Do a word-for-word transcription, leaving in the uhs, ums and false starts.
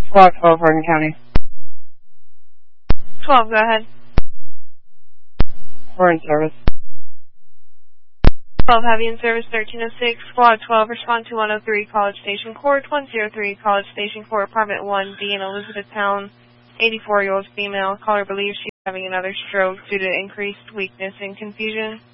Squad twelve, Hardin County. twelve, go ahead. We're in service. twelve, have you in service, thirteen oh six. Squad twelve, respond to one oh three, College Station Court, one oh three, College Station Court, Apartment one B in Elizabethtown, eighty-four-year-old female. Caller believes she's having another stroke due to increased weakness and confusion.